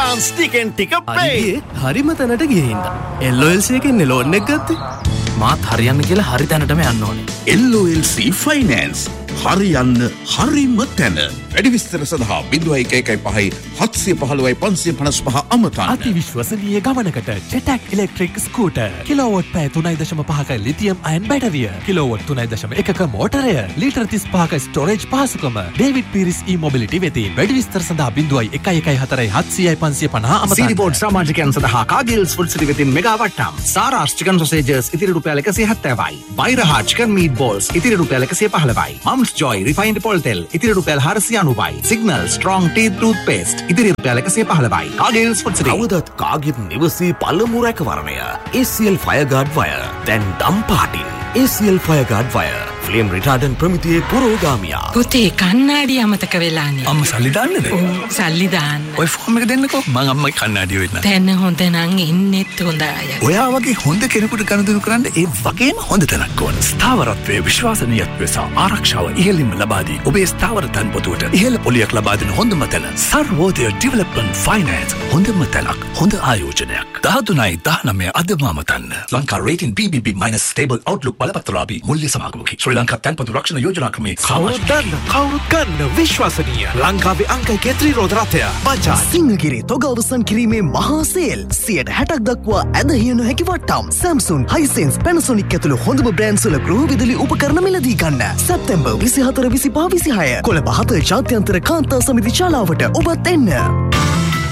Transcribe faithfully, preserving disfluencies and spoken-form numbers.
chance ටිකෙන් ටික pay. හරිම තැනට ගිහින්ද. L O L C එකෙන් ලෝන් එක ගත්තේ. මාත් හරියන්න කියලා හරි තැනටම යන්න ඕනේ. L O L C Finance හරියන්න හරිම තැන. වැඩි විස්තර සඳහා ज़ीरो एक एक पाँच सात एक पाँच पाँच पाँच पँच අමතන්න. අති විශ්වසනීය ගමනකට Jetak Electric Scooter කිලෝවොට් පැය තුනයි දශම පහක ලිතියම් අයන් බැටරිය, කිලෝවොට් තුනයි දශම එකක මෝටරය, ලීටර් තිස් පහක ස්ටෝරේජ් පහසුකම. ඩේවිඩ් පීරිස් e-mobility වෙතින්. වැඩි විස්තර සඳහා ज़ीरो एक एक හතර හත්සියයි පන්සිය පනහ අමතන්න. සීරිබෝඩ් සමාජිකයන් සඳහා කාගිල්ස් ෆුඩ් සිටි වෙතින් මෙගා වට්ටම්. සාරාස් චිකන් සොසේජස් ඉතිරි රුපියල් එකසිය හැත්තෑවයි. බයිරහා චිකන් මීට් බෝල්ස් ඉතිරි රුපියල් එකසිය පහළවයි. මම්ස් ජොයි රිෆයින්ඩ් පොල් තෙල් ඉතිරි රුපියල් හාරසිය අනූවයි. සිග්නල් ස්ට්‍රෝං ටීත් ටූත් පේස්ට් ඉතිරි රුපියල් එකසිය පහළවයි. කාගිල්ස් ෆුඩ් සිටි. කවදත් කාගෙත් නිවසේ පළමු රැකවරණය A C L Fireguard Wire. දැන් දම් පාටින් A C L Fireguard Wire. Flame රිටාඩන්ට් ප්‍රමිතියේ පුරෝගාමියා. පුතේ කන්නාඩි අමතක වෙලානේ. අම්මා සල්ලි දාන්නද? ඔව් සල්ලි දාන්න. ඔය ෆෝම් එක දෙන්නකෝ. මං අම්මගේ කන්නාඩිය වෙන්න. දැන් හොඳ නම් ඉන්නෙත් හොඳ අය. ඔයා වගේ හොඳ කෙනෙකුට ගනුදෙනු කරන්න ඒ වගේම හොඳ තැනක් ඕන. ස්ථාවරත්වයේ විශ්වාසනීයත්වය සහ ආරක්ෂාව ඉහළින්ම ලබා දී ඔබේ ස්ථාවර තන්පොතුවට ඉහළ පොලියක් ලබා දෙන හොඳම තැන. Sarvodaya development finance. හොඳම තැනක්, හොඳ ආයෝජනයක්. දහතුනයි දහනවය අදම අමතන්න. Lanka rating B B B- stable Outlook බලපත්‍රලාභී මුල්‍ය සමාගමකි. ශ්‍රී ලංකා තන්පතු රක්ෂණ යෝජනා ක්‍රමයේ කවුරුත් දන්න, කවුරුත් ගන්න විශ්වසනීය ලංකාවේ අංක එක ත්‍රිරෝධ රථය බජාජ්. සිංහගිරි තොගවසන් කිරීමේ මහා සේල් සියයට හැටක් දක්වා ඇදහිය නොහැකි වට්ටම්. Samsung, Hisense, Panasonic ඇතුළු හොඳම බ්‍රෑන්ඩ්ස් වල ගෘහ විදුලි උපකරණ මිලදී ගන්න. සැප්තැම්බර් විසිහතර විසිපහ විසිහය කොළඹ හත ජාත්‍යන්තර කාන්තා සමිති ශාලාවට ඔබත් එන්න.